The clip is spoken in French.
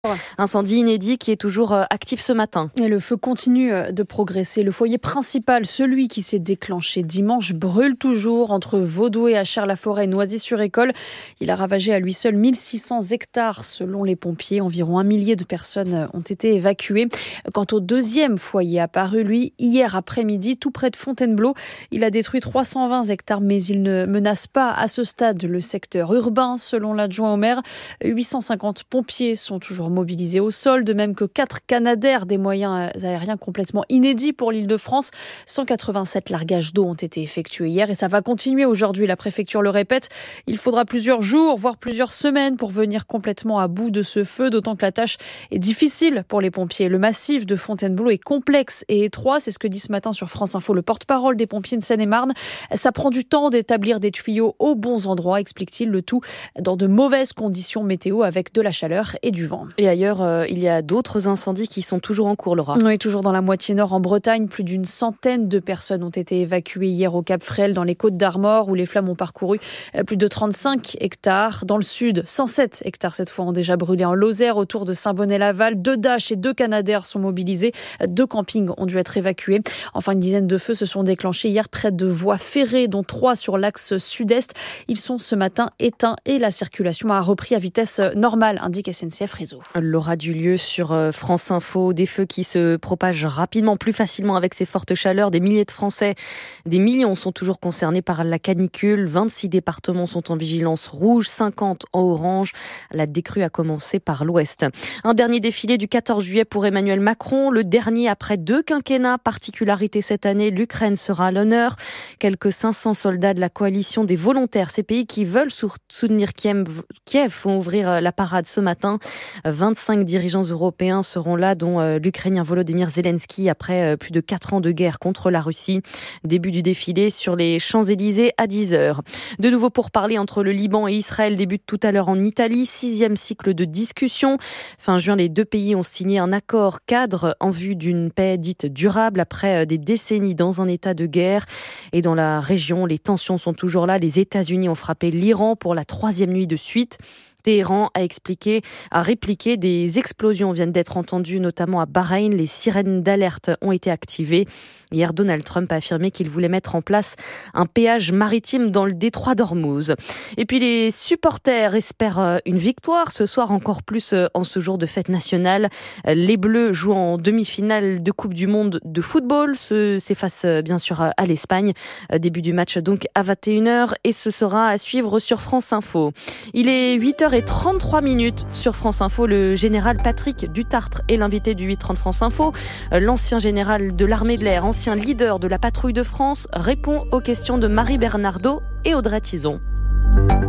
Incendie inédit qui est toujours actif ce matin. Et le feu continue de progresser. Le foyer principal, celui qui s'est déclenché dimanche, brûle toujours entre Vaudoux et Achères-la-Forêt et Noisy-sur-École. Il a ravagé à lui seul 1600 hectares selon les pompiers. Environ 1 millier de personnes ont été évacuées. Quant au deuxième foyer apparu, lui, hier après-midi, tout près de Fontainebleau, il a détruit 320 hectares, mais il ne menace pas à ce stade le secteur urbain. Selon l'adjoint au maire, 850 pompiers sont toujours mobilisés au sol, de même que 4 Canadair, des moyens aériens complètement inédits pour l'Île-de-France. 187 largages d'eau ont été effectués hier et ça va continuer aujourd'hui. La préfecture le répète, il faudra plusieurs jours, voire plusieurs semaines pour venir complètement à bout de ce feu, d'autant que la tâche est difficile pour les pompiers. Le massif de Fontainebleau est complexe et étroit, c'est ce que dit ce matin sur France Info le porte-parole des pompiers de Seine-et-Marne. Ça prend du temps d'établir des tuyaux aux bons endroits, explique-t-il, le tout dans de mauvaises conditions météo avec de la chaleur et du vent. Et ailleurs, il y a d'autres incendies qui sont toujours en cours, Laura. Oui, toujours dans la moitié nord en Bretagne, plus d'une centaine de personnes ont été évacuées hier au Cap Fresle, dans les Côtes-d'Armor, où les flammes ont parcouru plus de 35 hectares. Dans le sud, 107 hectares cette fois ont déjà brûlé en Lozère, autour de Saint-Bonnet-Laval. 2 Dash et 2 Canadair sont mobilisés. 2 campings ont dû être évacués. Enfin, une dizaine de feux se sont déclenchés hier près de voies ferrées, dont 3 sur l'axe sud-est. Ils sont ce matin éteints et la circulation a repris à vitesse normale, indique SNCF Réseau. Laura Dulieu sur France Info, des feux qui se propagent rapidement, plus facilement avec ces fortes chaleurs. Des milliers de Français, des millions sont toujours concernés par la canicule. 26 départements sont en vigilance rouge, 50 en orange. La décrue a commencé par l'ouest. Un dernier défilé du 14 juillet pour Emmanuel Macron, le dernier après 2 quinquennats. Particularité cette année, l'Ukraine sera à l'honneur. Quelques 500 soldats de la coalition des volontaires, ces pays qui veulent soutenir Kiev, vont ouvrir la parade ce matin. 25 dirigeants européens seront là, dont l'Ukrainien Volodymyr Zelensky, après plus de 4 ans de guerre contre la Russie. Début du défilé sur les Champs-Élysées à 10h. De nouveau pourparlers entre le Liban et Israël débutent tout à l'heure en Italie. 6e cycle de discussion. Fin juin, les 2 pays ont signé un accord cadre en vue d'une paix dite durable après des décennies dans un état de guerre. Et dans la région, les tensions sont toujours là. Les États-Unis ont frappé l'Iran pour la 3e nuit de suite. Téhéran a répliqué. Des explosions viennent d'être entendues, notamment à Bahreïn. Les sirènes d'alerte ont été activées. Hier, Donald Trump a affirmé qu'il voulait mettre en place un péage maritime dans le détroit d'Ormuz. Et puis les supporters espèrent une victoire ce soir, encore plus en ce jour de fête nationale. Les Bleus jouent en demi-finale de Coupe du Monde de football. C'est face bien sûr à l'Espagne. Début du match donc à 21h et ce sera à suivre sur France Info. Il est 8h33 sur France Info. Le général Patrick Dutartre est l'invité du 8h30 France Info. L'ancien général de l'armée de l'air, ancien leader de la patrouille de France, répond aux questions de Marie Bernardo et Audrey Tison.